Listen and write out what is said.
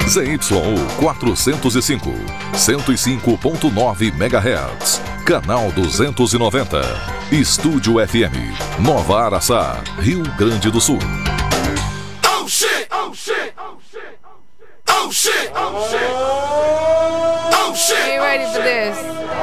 ZYU 405, 105.9 MHz. Canal 290. Estúdio FM, Nova Araçá, Rio Grande do Sul. Oh shit! Oh shit! Oh shit! Oh shit! Oh shit! Oh shit! Are you ready for this?